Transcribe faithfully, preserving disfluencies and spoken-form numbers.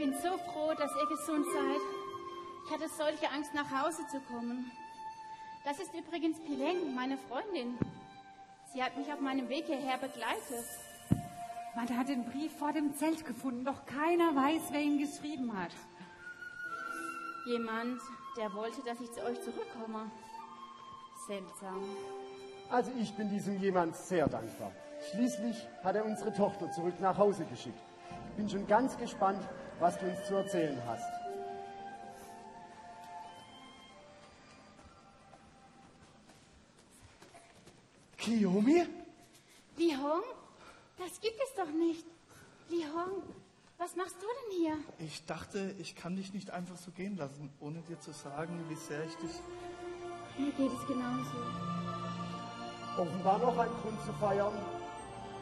bin so froh, dass ihr gesund seid. Ich hatte solche Angst, nach Hause zu kommen. Das ist übrigens Pileng, meine Freundin. Sie hat mich auf meinem Weg hierher begleitet. Man hat den Brief vor dem Zelt gefunden, doch keiner weiß, wer ihn geschrieben hat. Jemand, der wollte, dass ich zu euch zurückkomme. Seltsam. Also ich bin diesem jemand sehr dankbar. Schließlich hat er unsere Tochter zurück nach Hause geschickt. Ich bin schon ganz gespannt, was du uns zu erzählen hast. Kiyomi? Li Hong? Das gibt es doch nicht. Li Hong, was machst du denn hier? Ich dachte, ich kann dich nicht einfach so gehen lassen, ohne dir zu sagen, wie sehr ich dich... Mir geht es genauso. Offenbar noch ein Grund zu feiern.